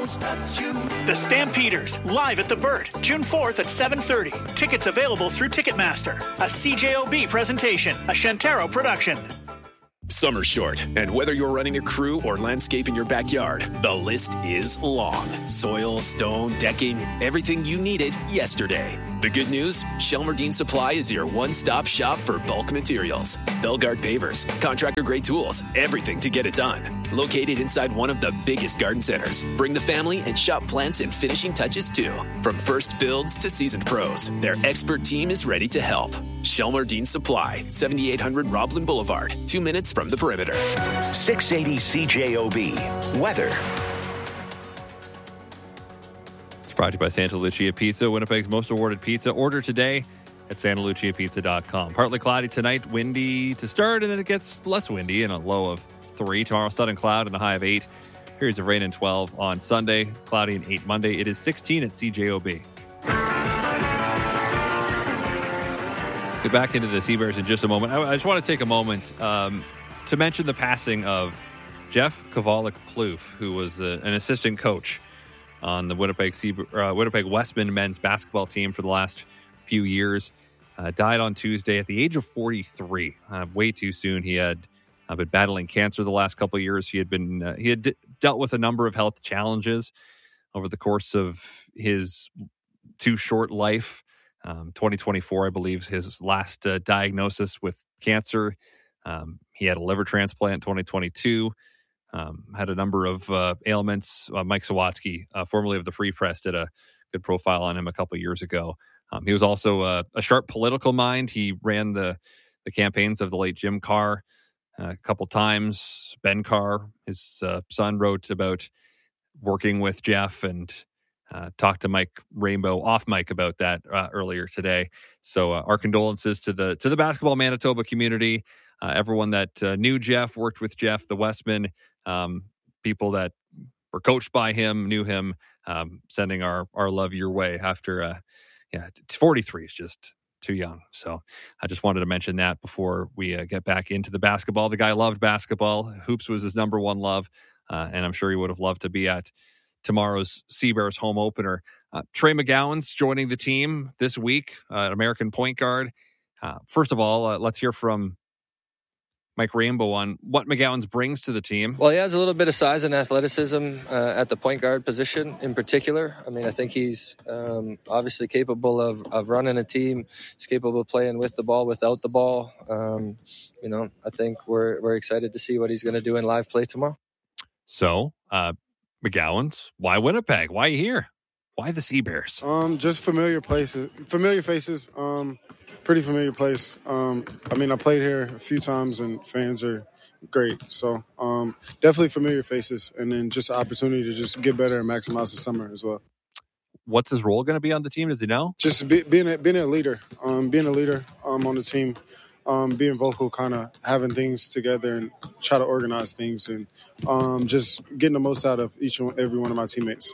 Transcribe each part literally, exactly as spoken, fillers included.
The Stampeders, live at the Burt, June fourth at seven thirty. Tickets available through Ticketmaster. A C J O B presentation, a Shantaro production. Summer's short, and whether you're running a crew or landscape in your backyard, the list is long. Soil, stone, decking, everything you needed yesterday. The good news? Shelmerdine Supply is your one-stop shop for bulk materials. Belgard pavers, contractor-grade tools, everything to get it done. Located inside one of the biggest garden centers. Bring the family and shop plants and finishing touches too. From first builds to seasoned pros, their expert team is ready to help. Shelmerdine Supply, seventy-eight hundred Roblin Boulevard, two minutes from the perimeter. six eighty C J O B. Weather. It's brought to you by Santa Lucia Pizza, Winnipeg's most awarded pizza. Order today at santa lucia pizza dot com. Partly cloudy tonight, windy to start, and then it gets less windy and a low of three. Tomorrow, sun and cloud and a high of eight. Periods of rain and twelve on Sunday. Cloudy and eight Monday. It is sixteen at C J O B. Get back into the Seabears in just a moment. I, I just want to take a moment um, to mention the passing of Jeff Kovalik-Plouffe, who was uh, an assistant coach on the Winnipeg Sea, uh, Winnipeg Westman men's basketball team for the last few years. Uh, died on Tuesday at the age of forty-three. Uh, way too soon. He had uh, been battling cancer the last couple of years. He had been uh, he had d- dealt with a number of health challenges over the course of his too short life. Um, twenty twenty-four, I believe, his last uh, diagnosis with cancer. Um, he had a liver transplant in twenty twenty-two. Um, had a number of uh, ailments. Uh, Mike Sawatsky, uh, formerly of the Free Press, did a good profile on him a couple of years ago. Um, he was also a, a sharp political mind. He ran the the campaigns of the late Jim Carr uh, a couple times. Ben Carr, his uh, son, wrote about working with Jeff and uh, talked to Mike Rainbow off mic about that uh, earlier today. So uh, our condolences to the to the Basketball Manitoba community, uh, everyone that uh, knew Jeff, worked with Jeff, the Westman, um, people that were coached by him, knew him, um, sending our, our love your way after, uh, yeah, forty-three is just too young. So I just wanted to mention that before we uh, get back into the basketball. The guy loved basketball. Hoops was his number one love, uh, and I'm sure he would have loved to be at tomorrow's Seabears home opener. Uh, Trey McGowan's joining the team this week, uh, American point guard. Uh, first of all, uh, let's hear from Mike Rainbow on what McGowan's brings to the team. Well, he has a little bit of size and athleticism uh, at the point guard position in particular. I mean, I think he's um, obviously capable of, of running a team. He's capable of playing with the ball, without the ball. Um, you know, I think we're we're excited to see what he's going to do in live play tomorrow. So, uh, McGowan's, why Winnipeg? Why you here? Why the Seabears? Um, just familiar places, familiar faces. Um, pretty familiar place. Um, I mean, I played here a few times, and fans are great. So, um, definitely familiar faces, and then just an opportunity to just get better and maximize the summer as well. What's his role going to be on the team? Does he know? Just be, being a, being a leader, um, being a leader um, on the team. Um, being vocal, kind of having things together and try to organize things, and um, just getting the most out of each and every one of my teammates.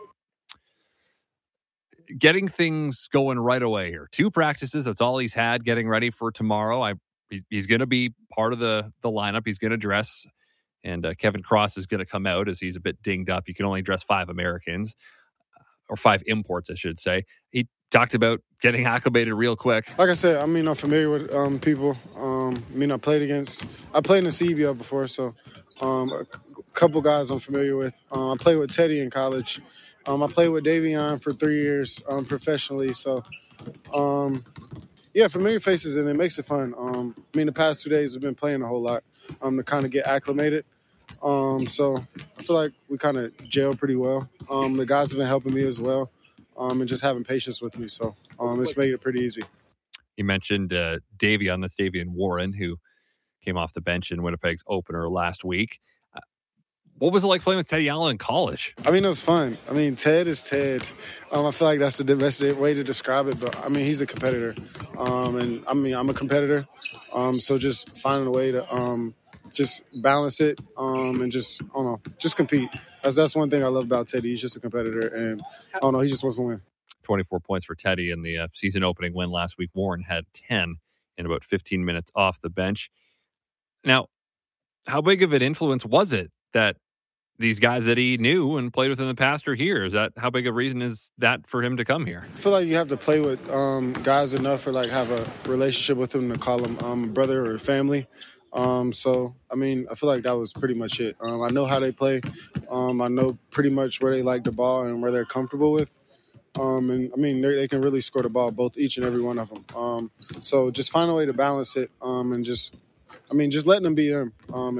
Getting things going right away here. Two practices, that's all he's had, getting ready for tomorrow. I He's going to be part of the, the lineup. He's going to dress, and uh, Kevin Cross is going to come out as he's a bit dinged up. You can only dress five Americans, or five imports, I should say. He talked about getting acclimated real quick. Like I said, I mean, I'm familiar with um, people. Um, I mean, I played against, I played in the C B L before, so um, a couple guys I'm familiar with. Um, I played with Teddy in college. Um, I played with Davion for three years um, professionally. So, um, yeah, familiar faces, and it makes it fun. Um, I mean, the past two days we've been playing a whole lot um, to kind of get acclimated. Um, so I feel like we kind of gel pretty well. Um, the guys have been helping me as well. Um, and just having patience with me. So um, it's made it pretty easy. You mentioned uh, Davion, that's Davion Warren, who came off the bench in Winnipeg's opener last week. Uh, what was it like playing with Teddy Allen in college? I mean, it was fun. I mean, Ted is Ted. Um, I feel like that's the best way to describe it. But, I mean, he's a competitor. Um, and, I mean, I'm a competitor. Um, so just finding a way to um, just balance it um, and just, I don't know, just compete. That's, that's one thing I love about Teddy. He's just a competitor, and I don't know, he just wants to win. twenty-four points for Teddy in the uh, season opening win last week. Warren had ten in about fifteen minutes off the bench. Now, how big of an influence was it that these guys that he knew and played with in the past are here. Is that how big a reason is that for him to come here? I feel like you have to play with um, guys enough or like have a relationship with them to call them um, a brother or a family. Um, so, I mean, I feel like that was pretty much it. Um, I know how they play. Um, I know pretty much where they like the ball and where they're comfortable with. Um, and, I mean, they can really score the ball, both each and every one of them. Um, so just find a way to balance it um, and just, I mean, just letting them be them. Um,